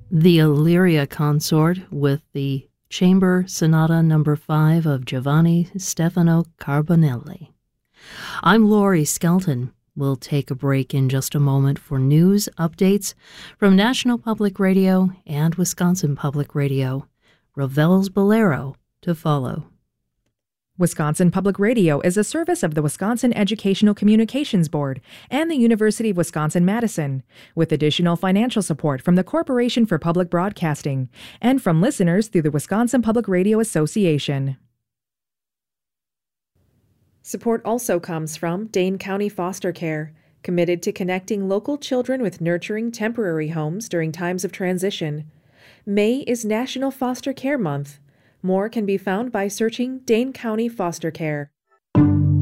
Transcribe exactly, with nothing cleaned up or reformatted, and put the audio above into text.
The Illyria Consort with the Chamber Sonata Number five of Giovanni Stefano Carbonelli. I'm Laurie Skelton. We'll take a break in just a moment for news updates from National Public Radio and Wisconsin Public Radio. Ravel's Bolero to follow. Wisconsin Public Radio is a service of the Wisconsin Educational Communications Board and the University of Wisconsin-Madison, with additional financial support from the Corporation for Public Broadcasting and from listeners through the Wisconsin Public Radio Association. Support also comes from Dane County Foster Care, committed to connecting local children with nurturing temporary homes during times of transition. May is National Foster Care Month. More can be found by searching Dane County Foster Care.